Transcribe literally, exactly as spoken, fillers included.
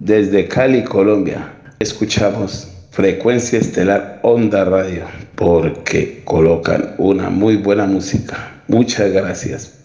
Desde Cali, Colombia, escuchamos Frecuencia Estelar Onda Radio porque colocan una muy buena música. Muchas gracias.